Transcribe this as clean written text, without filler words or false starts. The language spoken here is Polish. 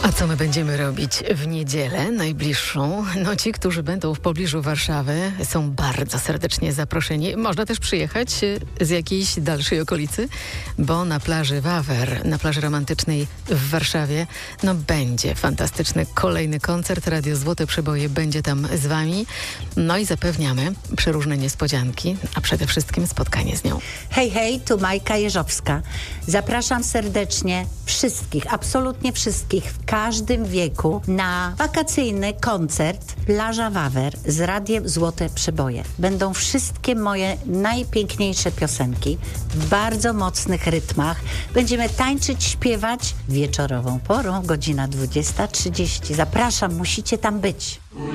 A co my będziemy robić w niedzielę najbliższą? No ci, którzy będą w pobliżu Warszawy, są bardzo serdecznie zaproszeni. Można też przyjechać z jakiejś dalszej okolicy, bo na plaży Wawer, na plaży romantycznej w Warszawie, no będzie fantastyczny kolejny koncert. Radio Złote Przeboje będzie tam z wami. No i zapewniamy przeróżne niespodzianki, a przede wszystkim spotkanie z nią. Hej, hej, tu Majka Jeżowska. Zapraszam serdecznie wszystkich, absolutnie wszystkich, w każdym wieku na wakacyjny koncert Plaża Wawer z Radiem Złote Przeboje. Będą wszystkie moje najpiękniejsze piosenki w bardzo mocnych rytmach. Będziemy tańczyć, śpiewać wieczorową porą, godzina 20:30. Zapraszam, musicie tam być.